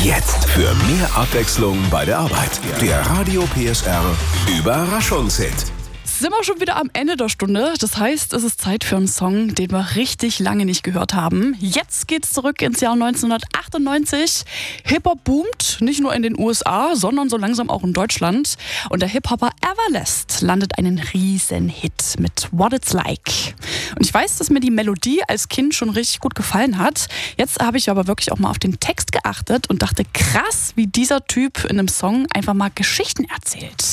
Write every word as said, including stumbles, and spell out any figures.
Jetzt für mehr Abwechslung bei der Arbeit. Der Radio P S R Überraschungshit. Sind wir schon wieder am Ende der Stunde. Das heißt, es ist Zeit für einen Song, den wir richtig lange nicht gehört haben. Jetzt geht's zurück ins Jahr neunzehnhundertachtundneunzig. Hip-Hop boomt, nicht nur in den U S A, sondern so langsam auch in Deutschland. Und der Hip-Hopper Everlast landet einen riesen Hit mit What It's Like. Und ich weiß, dass mir die Melodie als Kind schon richtig gut gefallen hat. Jetzt habe ich aber wirklich auch mal auf den Text geachtet und dachte, krass, wie dieser Typ in einem Song einfach mal Geschichten erzählt.